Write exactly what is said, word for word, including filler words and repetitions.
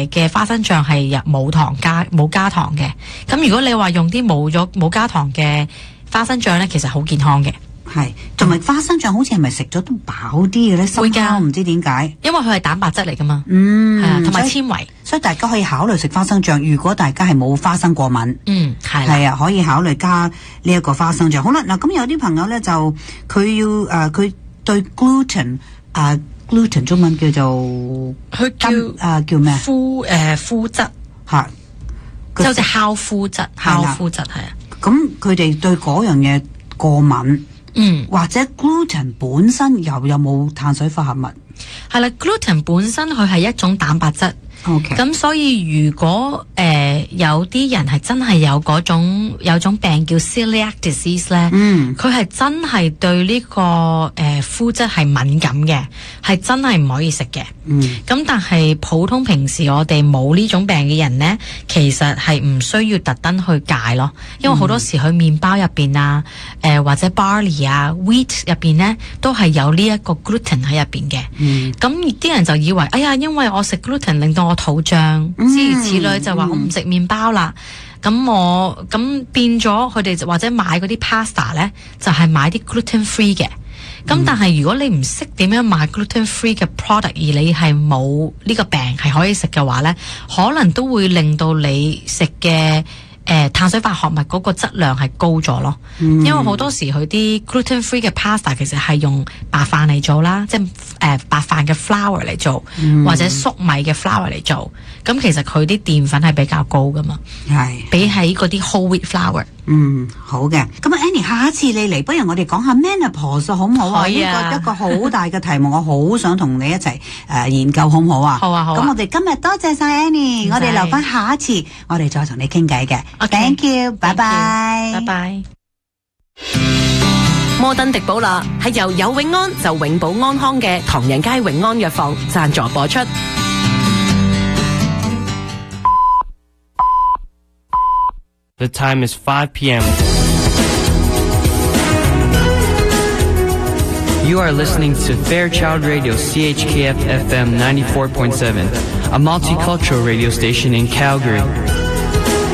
誒嘅花生醬係冇糖加冇加糖嘅。咁如果你話用啲冇咗冇加糖嘅花生醬咧，其實好健康嘅。 係，同埋花生醬好似係咪食咗都飽啲嘅咧？ 會㗎， 唔知點解， 因為佢係蛋白質嚟噶嘛。 嗯， 係啊，同埋纖維， 所以大家可以考慮食花生醬。如果大家係冇花生過敏， 嗯，係係啊，可以考慮加呢一個花生醬。好啦，嗱咁有啲朋友咧就佢要誒佢、呃、對 gluten 啊、呃、gluten 中文叫做佢叫誒、呃、叫咩？ 麩誒麩質嚇， 即係好似烤麩質，烤麩質係啊。 咁佢哋對嗰樣嘢過敏。 嗯， 或者 gluten 本身又有冇碳水化合物？ 係啦 ，gluten 本身佢係一種蛋白質。 OK， 咁所以如果誒、呃、有啲人係真係有嗰種有種病叫 celiac disease 咧， 嗯， 佢係真係對呢、這個誒麩質係敏感嘅，係真係唔可以食嘅。 嗯， 咁但係普通平時我哋冇呢種病嘅人咧，其實係唔需要特登去戒咯，因為好多時佢麵包入邊啊，誒、呃、或者 barley 啊 wheat 入邊咧都係有呢一個 gluten 喺入邊嘅。嗯，咁啲人就以為，哎呀，因為我食 gluten 令到我肚脹，諸如此類，就話我唔食麵包啦。咁、嗯、我咁變咗佢哋或者買嗰啲 pasta 咧，就係、是、買啲 gluten free 嘅。咁、嗯、但係如果你唔識點樣買 gluten free 嘅 product，而你係冇呢個病係可以食嘅話咧，可能都會令到你食嘅誒碳水化合物嗰個質量係高咗咯。嗯、因為好多時佢啲 gluten free 嘅 pasta 其實係用白飯嚟做啦，即係誒、呃、白飯嘅 flour 嚟做，嗯、或者粟米嘅 flour 嚟做。咁其實佢啲澱粉係比較高噶嘛，係比起嗰啲 whole wheat flour。 嗯，好嘅。咁啊 Annie， 下一次你嚟，不如我哋講下 menopause 好唔好啊？呢、啊、個一個好大嘅題目，我好想同你一齊誒、呃、研究，好唔好啊？ 好啊，好啊。 咁我哋今日多謝晒 Annie， 我哋留翻下一次，我哋再同你傾偈嘅。Okay, Thank you， 拜拜， 拜拜。 摩登迪寶樂係由有永安就永保安康嘅唐人街永安藥房贊助播出。 The time is five p.m. You are listening to Fairchild Radio C H K F F M ninety-four point seven, a multicultural radio station in Calgary.